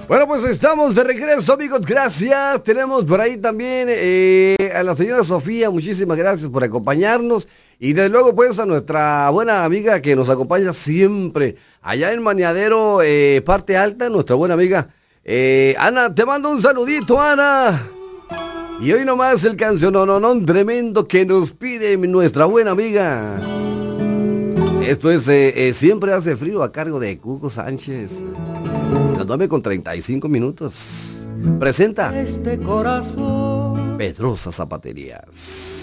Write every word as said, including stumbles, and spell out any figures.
Bueno, pues estamos de regreso, amigos, gracias. Tenemos por ahí también eh, a la señora Sofía, muchísimas gracias por acompañarnos. Y desde luego, pues, a nuestra buena amiga que nos acompaña siempre, allá en Maniadero, eh, parte alta, nuestra buena amiga. Eh, Ana, te mando un saludito, Ana. Y hoy nomás el canciononón tremendo que nos pide nuestra buena amiga. Esto es eh, eh, Siempre hace frío, a cargo de Cuco Sánchez. Las nueve con treinta y cinco minutos. Presenta Este corazón Pedrosa Zapaterías.